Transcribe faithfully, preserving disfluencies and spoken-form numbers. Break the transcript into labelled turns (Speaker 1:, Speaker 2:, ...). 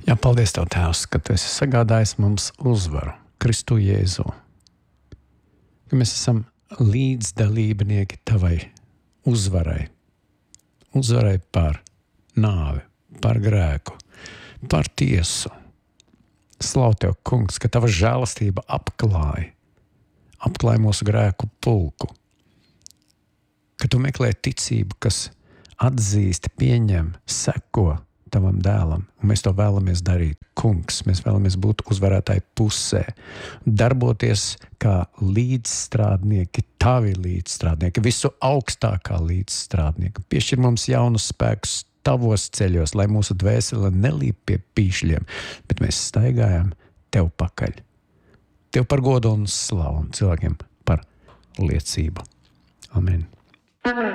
Speaker 1: Jā, paldies Tev, Tēvs, ka Tu esi sagādājis mums uzvaru Kristu Jēzu. Ka mēs esam līdzdalībnieki Tavai uzvarai. Uzvarai par nāvi, par grēku, par tiesu. Slavu Tev, Kungs, ka Tava žēlastība apklāja, apklāja mūsu grēku pulku. Ka Tu meklē ticību, kas atzīst, pieņem, seko Tavam dēlam, un mēs to vēlamies darīt. Kungs, mēs vēlamies būt uzvarētāji pusē, darboties kā līdzstrādnieki, Tavi līdzstrādnieki, visu augstākā līdzstrādnieki. Piešķir mums jaunus spēkus Tavos ceļos, lai mūsu dvēsele nelīp pie pīšļiem, bet mēs staigājam Tev pakaļ. Tev par godu un slavu un cilvēkiem par liecību. Amen.